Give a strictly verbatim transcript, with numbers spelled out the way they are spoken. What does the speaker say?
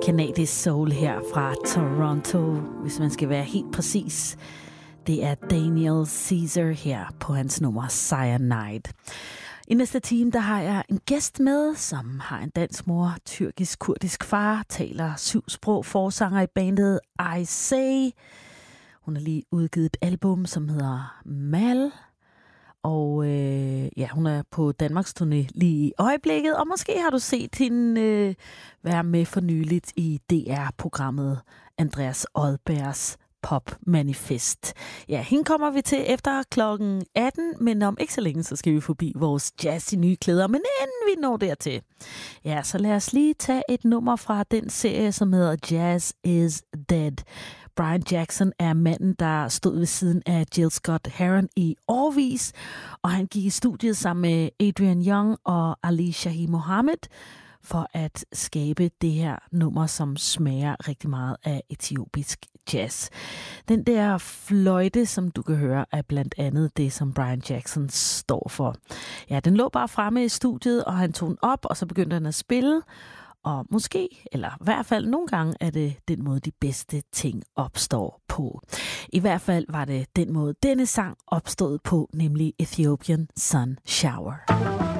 Canadisk soul her fra Toronto, hvis man skal være helt præcis. Det er Daniel Caesar her på hans nummer Cyanide. I næste time, der har jeg en gæst med, som har en dansk mor, tyrkisk-kurdisk far, taler syv sprog, forsanger i bandet I Say. Hun har lige udgivet et album, som hedder Mal. Og øh, ja, hun er på Danmarks turné lige i øjeblikket, og måske har du set hende øh, være med for nyligt i D R-programmet Andreas Odbergs Pop Manifest. Ja, hende kommer vi til efter klokken atten, men om ikke så længe, så skal vi forbi vores jazz i nye klæder. Men inden vi når dertil, ja, så lad os lige tage et nummer fra den serie, som hedder Jazz is Dead. Brian Jackson er manden, der stod ved siden af Jill Scott Heron i årevis, og han gik i studiet sammen med Adrian Young og Ali Shahi Mohammed for at skabe det her nummer, som smager rigtig meget af etiopisk jazz. Den der fløjte, som du kan høre, er blandt andet det, som Brian Jackson står for. Ja, den lå bare fremme i studiet, og han tog den op, og så begyndte han at spille. Og måske, eller i hvert fald nogle gange, er det den måde, de bedste ting opstår på. I hvert fald var det den måde, denne sang opstod på, nemlig Ethiopian Sun Shower.